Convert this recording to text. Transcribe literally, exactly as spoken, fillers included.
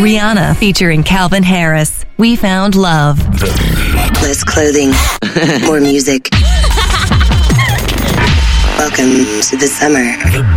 Rihanna featuring Calvin Harris. We Found Love. Less clothing, more music. Welcome to the summer.